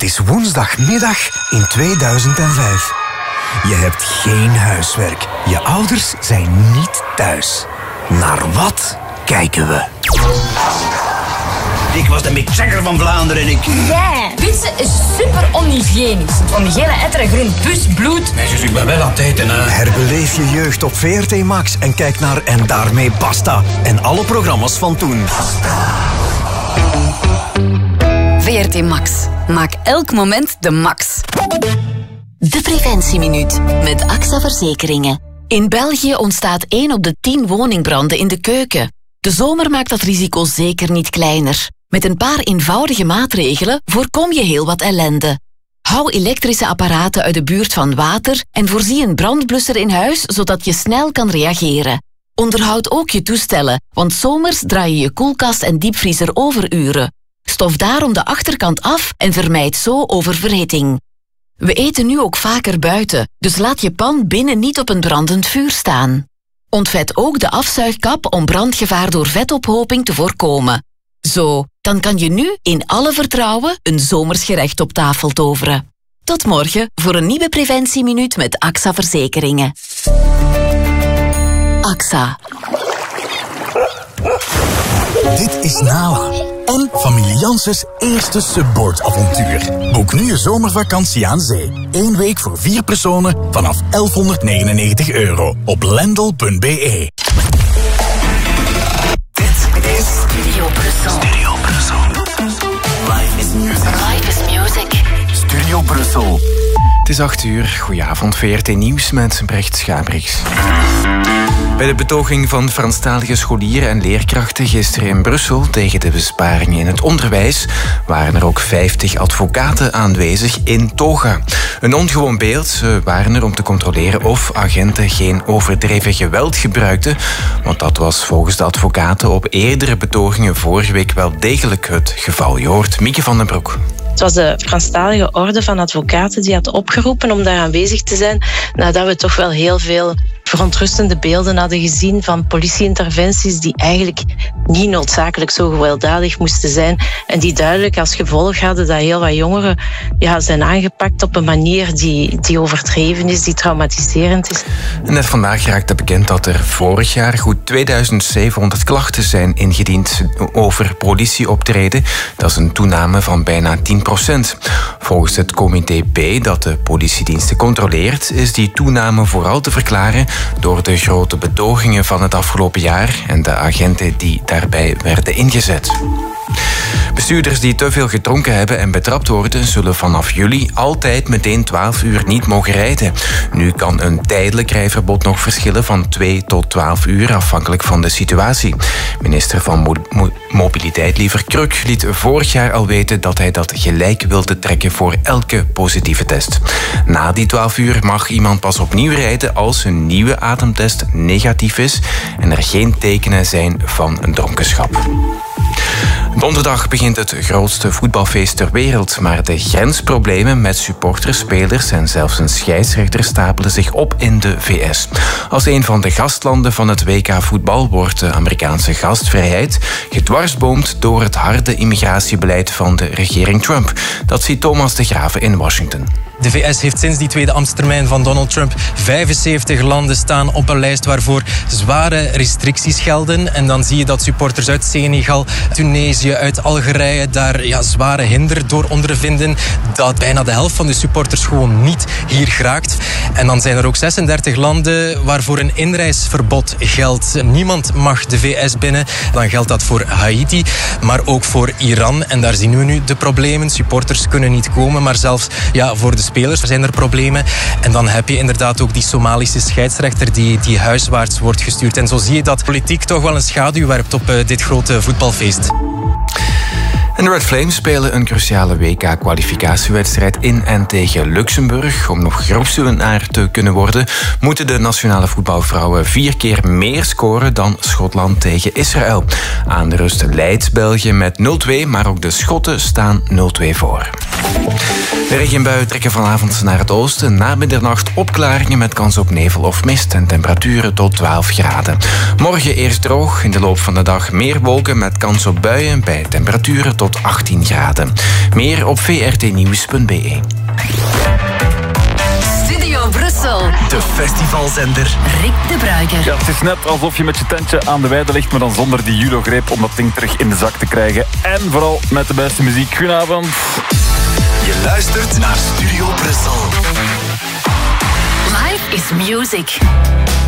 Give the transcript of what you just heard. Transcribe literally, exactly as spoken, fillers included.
Het is woensdagmiddag in tweeduizend vijf. Je hebt geen huiswerk. Je ouders zijn niet thuis. Naar wat kijken we? Ik was de Mick Jagger van Vlaanderen en ik... Nee, pizza is super onhygiënisch. Van die gele etter, groen pus, bloed. Nee, zus, ik ben wel aan het eten, hè. Herbeleef je jeugd op V R T Max en kijk naar En Daarmee Basta. En alle programma's van toen. V R T Max. Maak elk moment de max. De Preventieminuut met A X A Verzekeringen. In België ontstaat één op de tien woningbranden in de keuken. De zomer maakt dat risico zeker niet kleiner. Met een paar eenvoudige maatregelen voorkom je heel wat ellende. Hou elektrische apparaten uit de buurt van water en voorzie een brandblusser in huis zodat je snel kan reageren. Onderhoud ook je toestellen, want zomers draai je je koelkast en diepvriezer overuren. Stof daarom de achterkant af en vermijd zo oververhitting. We eten nu ook vaker buiten, dus laat je pan binnen niet op een brandend vuur staan. Ontvet ook de afzuigkap om brandgevaar door vetophoping te voorkomen. Zo, dan kan je nu in alle vertrouwen een zomers gerecht op tafel toveren. Tot morgen voor een nieuwe Preventieminuut met A X A Verzekeringen. A X A. Dit is Nala en familie Janssens eerste subboardavontuur. Boek nu je zomervakantie aan zee. Eén week voor vier personen vanaf elfhonderdnegenennegentig euro op lendl punt b e. Dit is Studio Brussel. Studio Brussel. Live is music. Live is music. Studio Brussel. Het is acht uur. Goedenavond, V R T Nieuws met Brecht Schabriks. Bij de betoging van Franstalige scholieren en leerkrachten gisteren in Brussel tegen de besparingen in het onderwijs waren er ook vijftig advocaten aanwezig in toga. Een ongewoon beeld. Ze waren er om te controleren of agenten geen overdreven geweld gebruikten, want dat was volgens de advocaten op eerdere betogingen vorige week wel degelijk het geval. Je hoort Mieke van den Broek. Het was de Franstalige Orde van Advocaten die had opgeroepen om daar aanwezig te zijn, nadat we toch wel heel veel verontrustende beelden hadden gezien van politieinterventies die eigenlijk niet noodzakelijk zo gewelddadig moesten zijn en die duidelijk als gevolg hadden dat heel wat jongeren ja, zijn aangepakt op een manier die, die overdreven is, die traumatiserend is. En net vandaag raakte bekend dat er vorig jaar goed tweeduizend zevenhonderd klachten zijn ingediend over politieoptreden. Dat is een toename van bijna tien procent. Volgens het comité P dat de politiediensten controleert is die toename vooral te verklaren door de grote betogingen van het afgelopen jaar en de agenten die daarbij werden ingezet. Bestuurders die te veel gedronken hebben en betrapt worden, zullen vanaf juli altijd meteen twaalf uur niet mogen rijden. Nu kan een tijdelijk rijverbod nog verschillen van twee tot twaalf uur, afhankelijk van de situatie. Minister van Mo- Mo- Mobiliteit Liever Kruk liet vorig jaar al weten dat hij dat gelijk wilde trekken voor elke positieve test. Na die twaalf uur mag iemand pas opnieuw rijden als een nieuwe ademtest negatief is en er geen tekenen zijn van een dronkenschap. Donderdag begint het grootste voetbalfeest ter wereld, maar de grensproblemen met supporters, spelers en zelfs een scheidsrechter stapelen zich op in de V S. Als een van de gastlanden van het W K voetbal wordt de Amerikaanse gastvrijheid gedwarsboomd door het harde immigratiebeleid van de regering Trump. Dat ziet Thomas de Graven in Washington. De V S heeft sinds die tweede ambtstermijn van Donald Trump vijfenzeventig landen staan op een lijst waarvoor zware restricties gelden. En dan zie je dat supporters uit Senegal, Tunesië, uit Algerije daar ja, zware hinder door ondervinden. Dat bijna de helft van de supporters gewoon niet hier geraakt. En dan zijn er ook zesendertig landen waarvoor een inreisverbod geldt. Niemand mag de V S binnen. Dan geldt dat voor Haiti, maar ook voor Iran. En daar zien we nu de problemen. Supporters kunnen niet komen, maar zelfs ja, voor de spelers zijn er problemen. En dan heb je inderdaad ook die Somalische scheidsrechter die, die huiswaarts wordt gestuurd. En zo zie je dat politiek toch wel een schaduw werpt op uh, dit grote voetbalfeest. En de Red Flames spelen een cruciale W K-kwalificatiewedstrijd in en tegen Luxemburg. Om nog groepswinnaar te kunnen worden, moeten de nationale voetbalvrouwen vier keer meer scoren dan Schotland tegen Israël. Aan de rust leidt België met nul twee, maar ook de Schotten staan nul twee voor. De regenbuien trekken vanavond naar het oosten. Na middernacht opklaringen met kans op nevel of mist en temperaturen tot twaalf graden. Morgen eerst droog, in de loop van de dag meer wolken met kans op buien bij temperaturen tot tot achttien graden. Meer op v r t nieuws punt b e. Studio Brussel. De festivalzender. Rick de Bruyker. Ja, het is net alsof je met je tentje aan de weide ligt, maar dan zonder die judo-greep om dat ding terug in de zak te krijgen. En vooral met de beste muziek. Goedenavond. Je luistert naar Studio Brussel. Life is music.